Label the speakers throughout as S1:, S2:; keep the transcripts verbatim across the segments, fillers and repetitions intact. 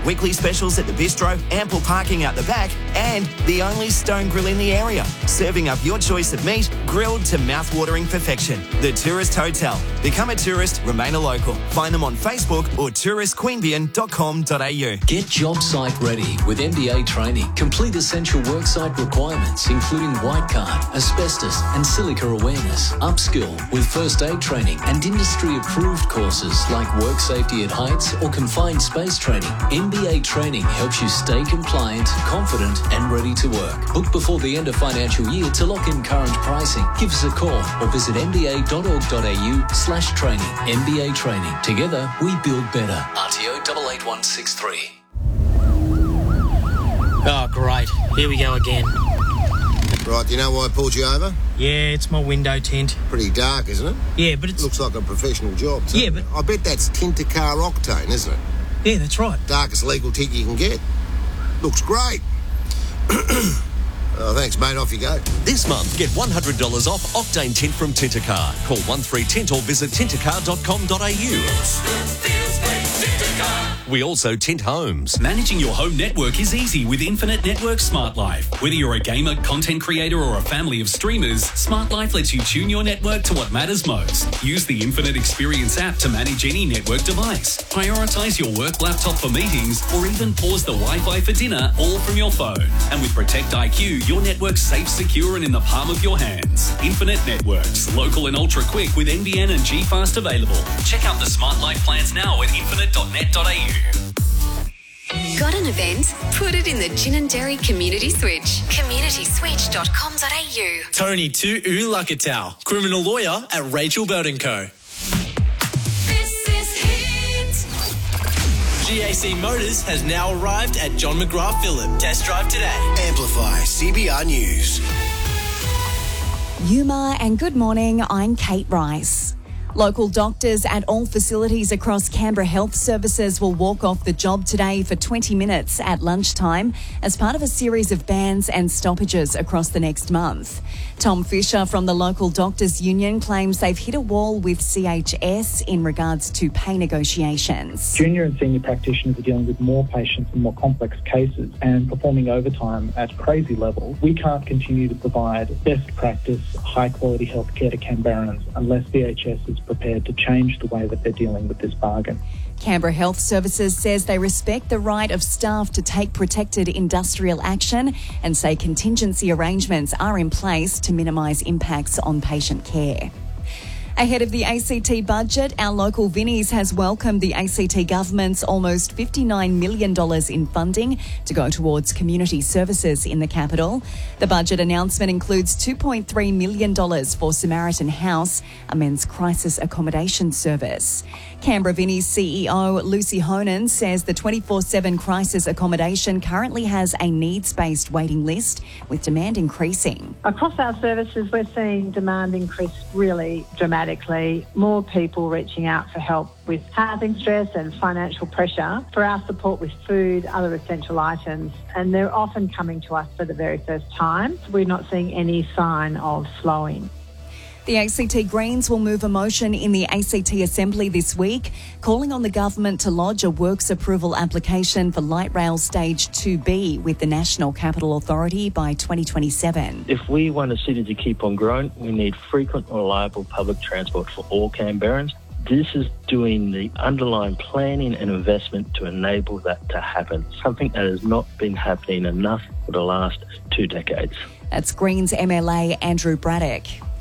S1: weekly specials at the bistro, ample parking out the back, and the only stone grill in the area. Serving up your choice of meat, grilled to mouth-watering perfection. The Tourist Hotel. Become a tourist, remain a local. Find them on Facebook or tourist queanbeyan dot com dot a u.
S2: Get job site ready with M B A training. Complete essential worksite requirements, including white card, asbestos and silica awareness. Upskill with first aid training and industry-approved courses like work safety at heights or confined space training. M B A training helps you stay compliant, confident and ready to work. Book before the end of financial year to lock in current pricing. Give us a call or visit m b a dot org dot a u slash training. M B A training. Together we build better. R T O eight eight one six three.
S3: Oh, great. Here we go again.
S4: Right, do you know why I pulled you over?
S3: Yeah, it's my window tint.
S4: Pretty dark, isn't it?
S3: Yeah, but it's...
S4: Looks like a professional job. Too.
S3: Yeah, but...
S4: I bet that's Tintercar Octane, isn't it?
S3: Yeah, that's right.
S4: Darkest legal tint you can get. Looks great. Oh, thanks, mate. Off you go.
S5: This month, get one hundred dollars off Octane Tint from Tintercar. Call one three tint or visit tintercar dot com dot a u. We also tint homes.
S6: Managing your home network is easy with Infinite Network Smart Life. Whether you're a gamer, content creator, or a family of streamers, Smart Life lets you tune your network to what matters most. Use the Infinite Experience app to manage any network device. Prioritize your work laptop for meetings, or even pause the Wi-Fi for dinner, all from your phone. And with Protect I Q, your network's safe, secure, and in the palm of your hands. Infinite Networks, local and ultra quick with N B N and G Fast available. Check out the Smart Life plans now at infinite dot net dot a u.
S7: Got an event? Put it in the Ginninderry Community Switch. community switch dot com dot a u.
S8: Tony Tu Ulakatau, criminal lawyer at Rachel Burton Co.
S7: This is Hit.
S8: G A C Motors has now arrived at John McGrath Phillip. Test drive today.
S9: Amplify C B R News.
S10: Yuma and good morning, I'm Kate Rice. Local doctors at all facilities across Canberra Health Services will walk off the job today for twenty minutes at lunchtime as part of a series of bans and stoppages across the next month. Tom Fisher from the local doctors union claims they've hit a wall with C H S in regards to pay negotiations.
S11: Junior and senior practitioners are dealing with more patients and more complex cases and performing overtime at crazy levels. We can't continue to provide best practice, high quality healthcare to Canberrans unless C H S is prepared to change the way that they're dealing with this bargain.
S10: Canberra Health Services says they respect the right of staff to take protected industrial action and say contingency arrangements are in place to minimise impacts on patient care. Ahead of the A C T budget, our local Vinnies has welcomed the A C T government's almost fifty-nine million dollars in funding to go towards community services in the capital. The budget announcement includes two point three million dollars for Samaritan House, a men's crisis accommodation service. Canberra Vinnies C E O Lucy Honan says the twenty-four seven crisis accommodation currently has a needs-based waiting list, with demand increasing.
S12: Across our services, we're seeing demand increase really dramatically. More people reaching out for help with housing stress and financial pressure for our support with food, other essential items, and they're often coming to us for the very first time. We're not seeing any sign of slowing.
S10: The A C T Greens will move a motion in the A C T Assembly this week, calling on the government to lodge a works approval application for Light Rail Stage two B with the National Capital Authority by twenty twenty-seven.
S13: If we want a city to keep on growing, we need frequent and reliable public transport for all Canberrans. This is doing the underlying planning and investment to enable that to happen, something that has not been happening enough for the last two decades.
S10: That's Greens M L A Andrew Braddock.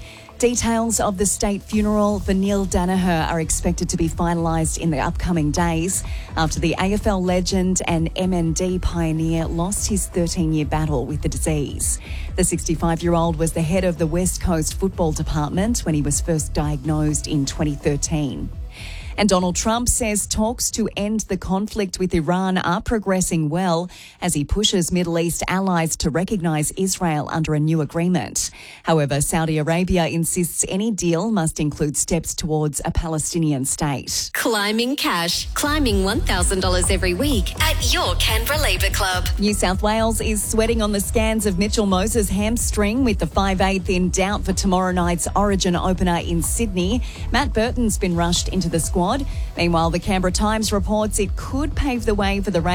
S10: Details of the state funeral for Neil Danaher are expected to be finalised in the upcoming days after the A F L legend and M N D pioneer lost his thirteen-year battle with the disease. The sixty-five-year-old was the head of the West Coast Football Department when he was first diagnosed in twenty thirteen. And Donald Trump says talks to end the conflict with Iran are progressing well as he pushes Middle East allies to recognise Israel under a new agreement. However, Saudi Arabia insists any deal must include steps towards a Palestinian state.
S7: Climbing cash. Climbing one thousand dollars every week at your Canberra Labour Club.
S10: New South Wales is sweating on the scans of Mitchell Moses' hamstring with the five eighth in doubt for tomorrow night's Origin opener in Sydney. Matt Burton's been rushed into the squad. Meanwhile, the Canberra Times reports it could pave the way for the